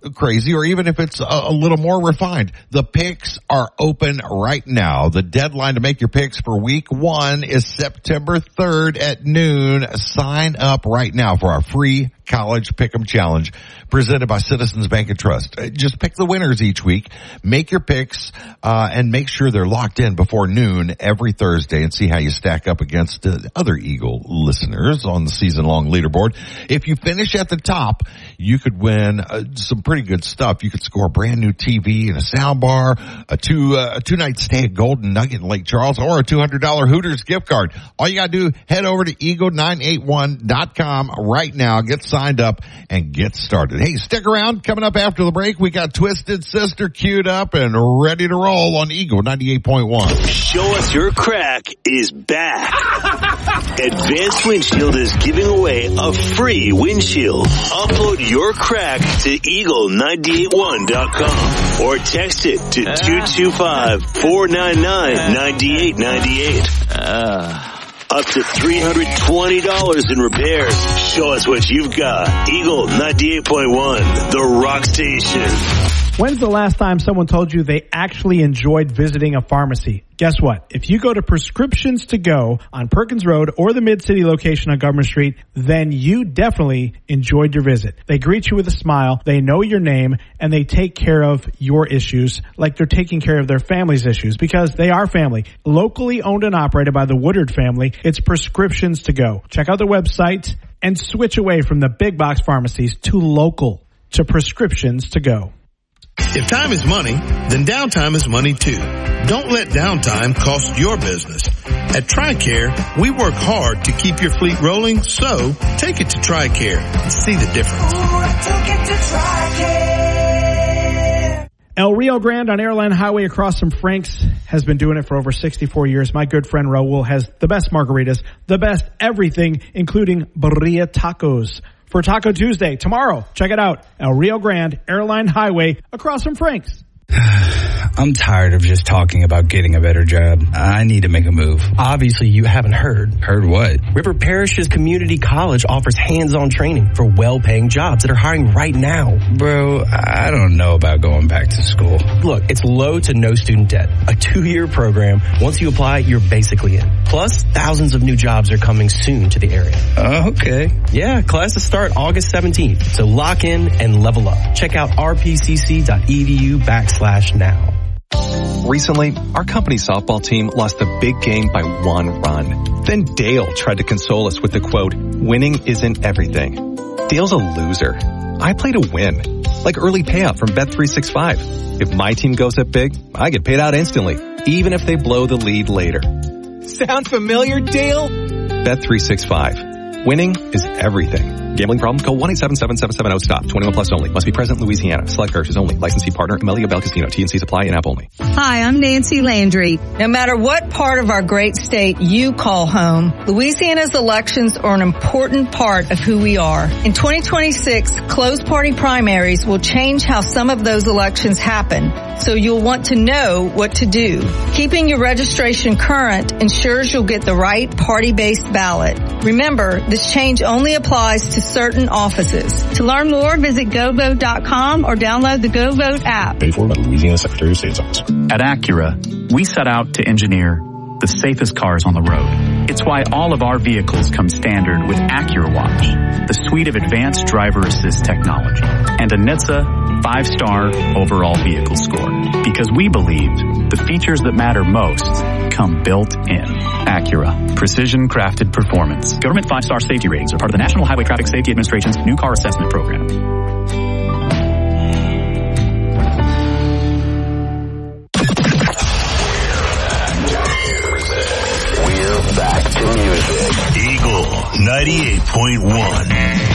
crazy or even if it's a little more refined, the picks are open right now. The deadline to make your picks for week 1 is September 3rd at noon. Sign up right now for our free College Pick'em Challenge presented by Citizens Bank and Trust. Just pick the winners each week, make your picks, and make sure they're locked in before noon every Thursday and see how you stack up against other Eagle listeners on the season-long leaderboard. If you finish at the top, you could win some pretty good stuff. You could score a brand new TV and a sound bar, a two-night stay at Golden Nugget in Lake Charles, or a $200 Hooters gift card. All you gotta do, head over to eagle981.com right now, get signed up, and get started. Hey, stick around. Coming up after the break, we got Twisted Sister queued up and ready to roll on Eagle 98.1. Show Us Your Crack is back. Advanced Windshield is giving away a free windshield. Upload your crack to eagle981.com or text it to 225-499-9898. Up to $320 in repairs. Show us what you've got. Eagle 98.1, the rock station. When's the last time someone told you they actually enjoyed visiting a pharmacy? Guess what? If you go to Prescriptions to Go on Perkins Road or the Mid-City location on Government Street, then you definitely enjoyed your visit. They greet you with a smile, they know your name, and they take care of your issues like they're taking care of their family's issues because they are family. Locally owned and operated by the Woodard family, it's Prescriptions to Go. Check out their website and switch away from the big box pharmacies to local, to Prescriptions to Go. If time is money, then downtime is money too. Don't let downtime cost your business. At TRICARE, we work hard to keep your fleet rolling, so take it to TRICARE and see the difference. El Rio Grande on Airline Highway across from Frank's has been doing it for over 64 years. My good friend Raul has the best margaritas, the best everything, including birria tacos. For Taco Tuesday, tomorrow, check it out. El Rio Grande, Airline Highway, across from Frank's. I'm tired of just talking about getting a better job. I need to make a move. Obviously, you haven't heard. Heard what? River Parishes Community College offers hands-on training for well-paying jobs that are hiring right now. Bro, I don't know about going back to school. Look, it's low to no student debt. A 2-year program. Once you apply, you're basically in. Plus, thousands of new jobs are coming soon to the area. Okay. Yeah, classes start August 17th. So lock in and level up. Check out rpcc.edu/now. Recently, our company's softball team lost the big game by 1 run. Then Dale tried to console us with the quote, "Winning isn't everything." Dale's a loser. I play to win. Like early payout from Bet365. If my team goes up big, I get paid out instantly, even if they blow the lead later. Sound familiar, Dale? Bet365. Winning is everything. Gambling problem? Call 1-877-770-STOP. 21 plus only. Must be present in Louisiana. Select purchase only. Licensee partner, Amelia Bell Casino. T&Cs apply in app only. Hi, I'm Nancy Landry. No matter what part of our great state you call home, Louisiana's elections are an important part of who we are. In 2026, closed party primaries will change how some of those elections happen, so you'll want to know what to do. Keeping your registration current ensures you'll get the right party-based ballot. Remember, this change only applies to certain offices. To learn more, visit GoVote.com or download the GoVote app. Paid for by the Louisiana Secretary of State's office. At Acura, we set out to engineer the safest cars on the road. It's why all of our vehicles come standard with Acura Watch, the suite of advanced driver assist technology, and a NHTSA 5-star overall vehicle score. Because we believed the features that matter most come built in. Acura, precision crafted performance. Government 5-star safety ratings are part of the National Highway Traffic Safety Administration's new car assessment program. We're back to music. Eagle 98.1.